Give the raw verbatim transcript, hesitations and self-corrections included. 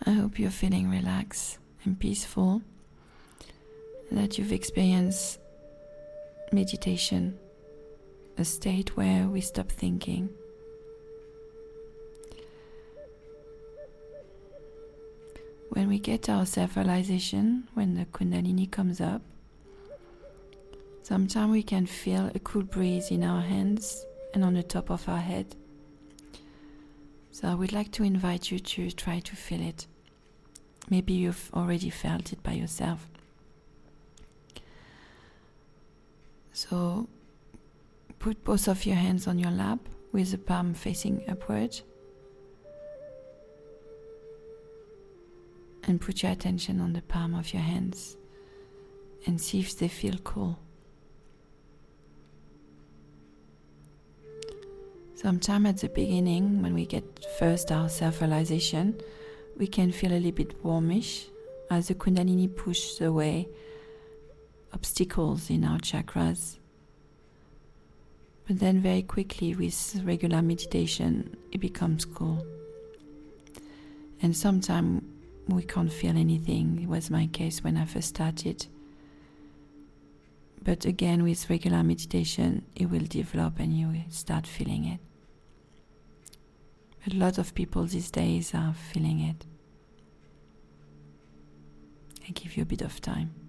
I hope you're feeling relaxed and peaceful, that you've experienced meditation, a state where we stop thinking. When we get our self-realization, when the Kundalini comes up, sometimes we can feel a cool breeze in our hands and on the top of our head. So I would like to invite you to try to feel it. Maybe you've already felt it by yourself. So put both of your hands on your lap with the palm facing upward. And put your attention on the palm of your hands and see if they feel cool. Sometime at the beginning, when we get first our self-realization, we can feel a little bit warmish as the Kundalini pushes away obstacles in our chakras. But then very quickly with regular meditation, it becomes cool. And sometimes we can't feel anything. It was my case when I first started. But again, with regular meditation, it will develop and you will start feeling it. But a lot of people these days are feeling it. I give you a bit of time.